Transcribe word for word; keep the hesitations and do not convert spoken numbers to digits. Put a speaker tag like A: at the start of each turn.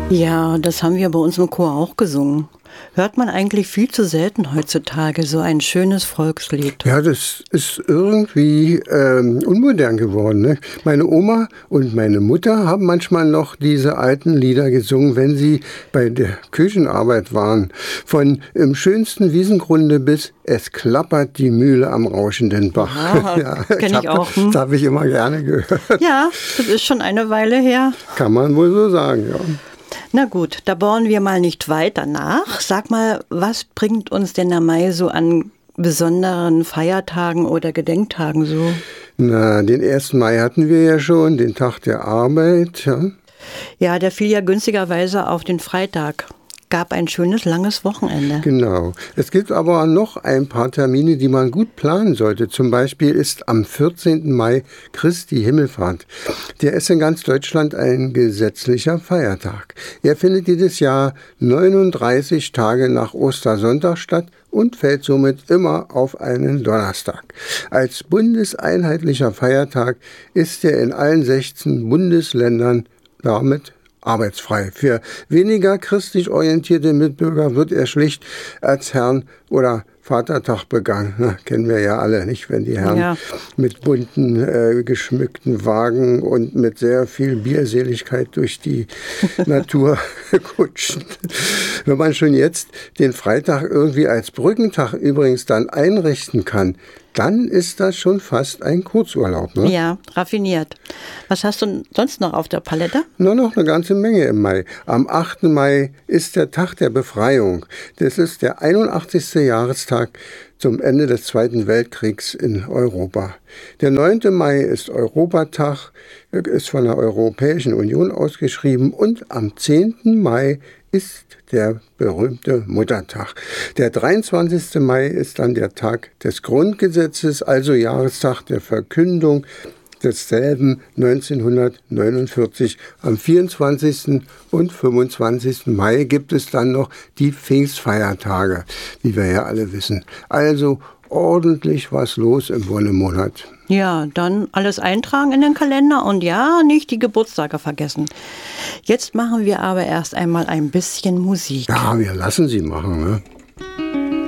A: Ja, das haben wir bei uns im Chor auch gesungen. Hört man eigentlich viel zu selten heutzutage, so ein schönes Volkslied.
B: Ja, das ist irgendwie ähm, unmodern geworden. Ne? Meine Oma und meine Mutter haben manchmal noch diese alten Lieder gesungen, wenn sie bei der Küchenarbeit waren. Von Im schönsten Wiesengrunde bis Es klappert die Mühle am rauschenden Bach.
A: Ja, ja, kenne ich auch. Hm?
B: Das habe ich immer gerne gehört.
A: Ja, das ist schon eine Weile her.
B: Kann man wohl so sagen, ja.
A: Na gut, da bohren wir mal nicht weiter nach. Sag mal, was bringt uns denn der Mai so an besonderen Feiertagen oder Gedenktagen so?
B: Na, den ersten Mai hatten wir ja schon, den Tag der Arbeit. Ja,
A: ja der fiel ja günstigerweise auf den Freitag. Gab ein schönes, langes Wochenende.
B: Genau. Es gibt aber noch ein paar Termine, die man gut planen sollte. Zum Beispiel ist am vierzehnten Mai Christi Himmelfahrt. Der ist in ganz Deutschland ein gesetzlicher Feiertag. Er findet jedes Jahr neununddreißig Tage nach Ostersonntag statt und fällt somit immer auf einen Donnerstag. Als bundeseinheitlicher Feiertag ist er in allen sechzehn Bundesländern damit arbeitsfrei. Für weniger christlich orientierte Mitbürger wird er schlicht als Herrn- oder Vatertag begangen. Na, kennen wir ja alle, nicht? Wenn die Herren ja. mit bunten, äh, geschmückten Wagen und mit sehr viel Bierseligkeit durch die Natur kutschen. Wenn man schon jetzt den Freitag irgendwie als Brückentag übrigens dann einrichten kann, dann ist das schon fast ein Kurzurlaub. Ne?
A: Ja, raffiniert. Was hast du sonst noch auf der Palette?
B: Nur noch eine ganze Menge im Mai. Am achten Mai ist der Tag der Befreiung. Das ist der einundachtzigste Jahrestag zum Ende des Zweiten Weltkriegs in Europa. Der neunte Mai ist Europatag, ist von der Europäischen Union ausgeschrieben, und am zehnten Mai ist der berühmte Muttertag. Der dreiundzwanzigste Mai ist dann der Tag des Grundgesetzes, also Jahrestag der Verkündung desselben neunzehnhundertneunundvierzig. Am vierundzwanzigsten und fünfundzwanzigsten Mai gibt es dann noch die Pfingstfeiertage, wie wir ja alle wissen. Also ordentlich was los im Wonnemonat.
A: Ja, dann alles eintragen in den Kalender und ja, nicht die Geburtstage vergessen. Jetzt machen wir aber erst einmal ein bisschen Musik.
B: Ja, wir lassen sie machen, ne?